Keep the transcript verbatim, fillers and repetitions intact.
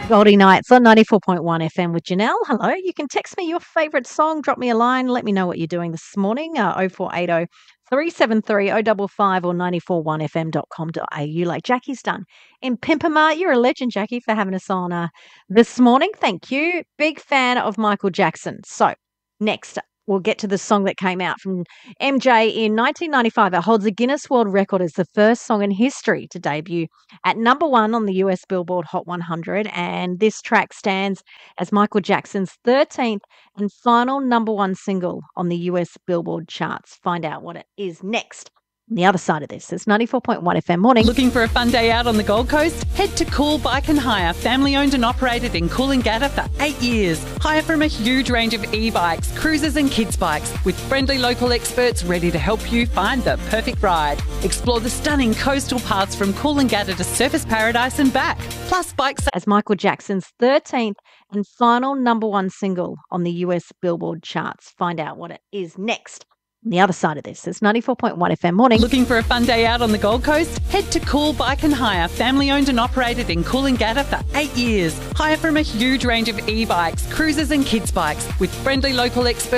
Goldie Nights on ninety-four point one F M with Janelle. Hello. You can text me your favourite song, drop me a line, let me know what you're doing this morning. Uh, oh four eight oh, three seven three, oh five five or nine four one f m dot com dot a u like Jackie's done. In Pimpama, you're a legend, Jackie, for having us on uh, this morning. Thank you. Big fan of Michael Jackson. So, next we'll get to the song that came out from M J in nineteen ninety-five. It holds a Guinness World Record as the first song in history to debut at number one on the U S Billboard Hot one hundred. And this track stands as Michael Jackson's thirteenth and final number one single on the U S Billboard charts. Find out what it is next. On the other side of this, it's ninety-four point one F M morning. Looking for a fun day out on the Gold Coast? Head to Cool Bike and Hire, family owned and operated in Coolangatta for eight years. Hire from a huge range of e-bikes, cruisers and kids bikes with friendly local experts ready to help you find the perfect ride. Explore the stunning coastal paths from Coolangatta to Surfers Paradise and back. Plus bikes as Michael Jackson's thirteenth and final number one single on the U S Billboard charts. Find out what it is next. On the other side of this, it's ninety-four point one F M morning. Looking for a fun day out on the Gold Coast? Head to Cool Bike and Hire, family owned and operated in Coolangatta for eight years. Hire from a huge range of e-bikes, cruisers and kids bikes with friendly local experts